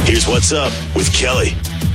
Here's what's up with Kelly.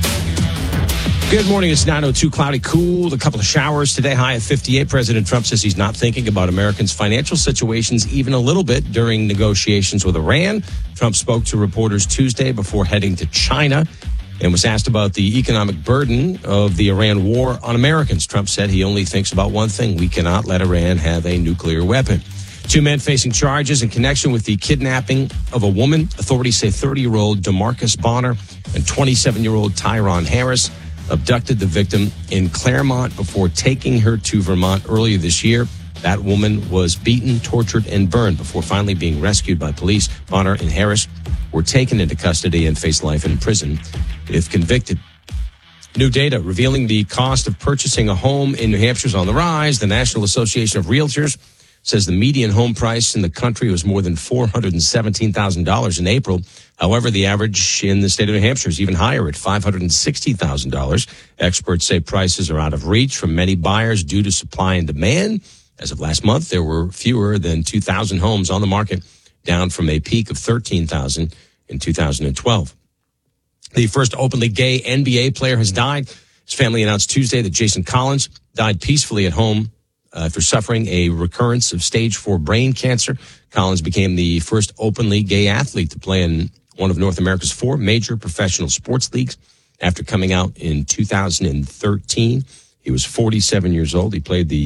Good morning. It's 9:02, cloudy, cool. A couple of showers today, high at 58. President Trump says he's not thinking about Americans' financial situations even a little bit during negotiations with Iran. Trump spoke to reporters Tuesday before heading to China and was asked about the economic burden of the Iran war on Americans. Trump said he only thinks about one thing: we cannot let Iran have a nuclear weapon. Two men facing charges in connection with the kidnapping of a woman. Authorities say 30-year-old DeMarcus Bonner and 27-year-old Tyron Harris abducted the victim in Claremont before taking her to Vermont earlier this year. That woman was beaten, tortured, and burned before finally being rescued by police. Bonner and Harris were taken into custody and face life in prison if convicted. New data revealing the cost of purchasing a home in New Hampshire is on the rise. The National Association of Realtors says the median home price in the country was more than $417,000 in April. However, the average in the state of New Hampshire is even higher at $560,000. Experts say prices are out of reach for many buyers due to supply and demand. As of last month, there were fewer than 2,000 homes on the market, down from a peak of 13,000 in 2012. The first openly gay NBA player has died. His family announced Tuesday that Jason Collins died peacefully at home after suffering a recurrence of stage 4 brain cancer. Collins became the first openly gay athlete to play in one of North America's 4 major professional sports leagues after coming out in 2013. He was 47 years old. He played the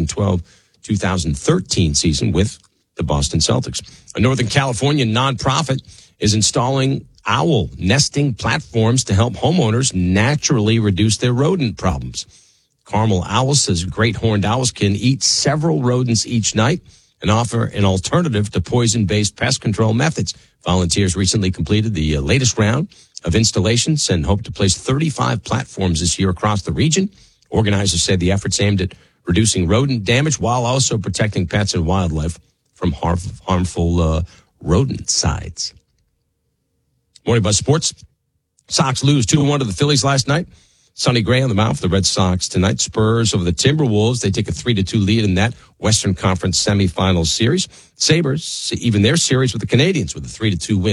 2012-2013 season with the Boston Celtics. A Northern California nonprofit is installing owl nesting platforms to help homeowners naturally reduce their rodent problems. Carmel Owls says great horned owls can eat several rodents each night and offer an alternative to poison-based pest control methods. Volunteers recently completed the latest round of installations and hope to place 35 platforms this year across the region. Organizers say the effort's aimed at reducing rodent damage while also protecting pets and wildlife from harmful rodenticides. Morning Buzz Sports. Sox lose 2-1 to the Phillies last night. Sonny Gray on the mound for the Red Sox tonight. Spurs over the Timberwolves. They take a 3-2 lead in that Western Conference semifinal series. Sabres even their series with the Canadians with a 3-2 win.